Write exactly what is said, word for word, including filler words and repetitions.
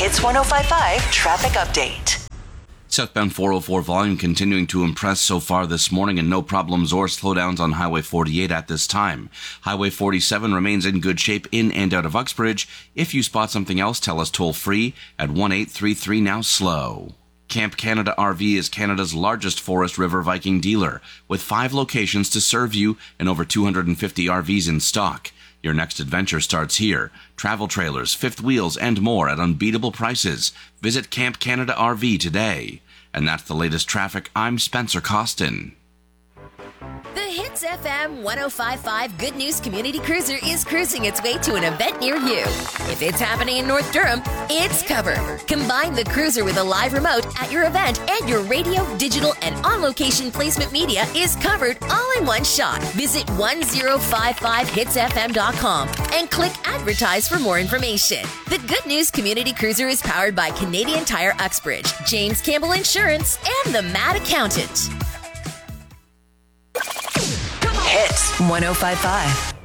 Hits one oh five point five traffic update. Southbound four oh four volume continuing to impress so far this morning, and no problems or slowdowns on Highway forty-eight at this time. Highway forty-seven remains in good shape in and out of Uxbridge. If you spot something else, tell us toll free at one eight three three now slow. Camp Canada R V is Canada's largest Forest River Viking dealer, with five locations to serve you and over two hundred fifty R Vs in stock. Your next adventure starts here. Travel trailers, fifth wheels, and more at unbeatable prices. Visit Camp Canada R V today. And that's the latest traffic. I'm Spencer Costin. The Hits F M one oh five point five Good News Community Cruiser is cruising its way to an event near you. If it's happening in North Durham, it's covered. Combine the cruiser with a live remote at your event, and your radio, digital, and on-location placement media is covered all in one shot. Visit one oh five five hits f m dot com and click Advertise for more information. The Good News Community Cruiser is powered by Canadian Tire Uxbridge, James Campbell Insurance, and the Mad Accountant. Hits one oh five point five.